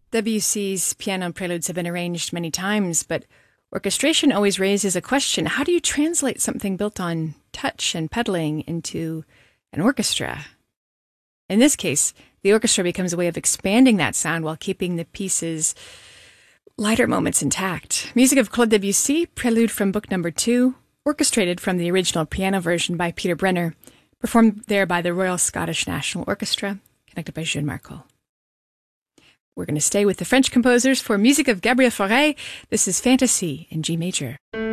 Debussy's piano preludes have been arranged many times, but orchestration always raises a question. How do you translate something built on touch and pedaling into an orchestra? In this case, the orchestra becomes a way of expanding that sound while keeping the piece's lighter moments intact. Music of Claude Debussy, Prelude from Book Number 2, orchestrated from the original piano version by Peter Brenner, performed there by the Royal Scottish National Orchestra, conducted by Jean Marco. We're going to stay with the French composers for music of Gabriel Fauré. This is Fantasy in G major.